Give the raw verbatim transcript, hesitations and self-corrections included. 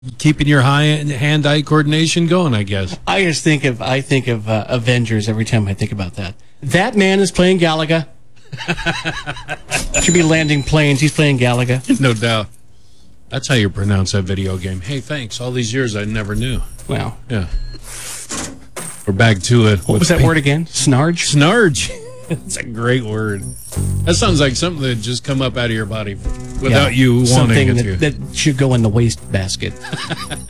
keeping your high hand-eye coordination going, I guess. I just think of I think of uh, Avengers every time I think about that. That man is playing Galaga. Should be landing planes. He's playing Galaga. No doubt. That's how you pronounce that video game. Hey, thanks. All these years I never knew. Wow. Yeah. We're back to it. What was that word again? Snarge? Snarge. It's a great word. That sounds like something that just come up out of your body without yeah, you wanting something it that, to. that should go in the waste basket.